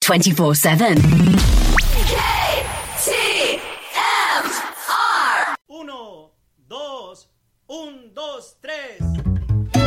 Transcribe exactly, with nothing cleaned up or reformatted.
twenty-four seven. K T M R. Uno, dos, un, dos, tres.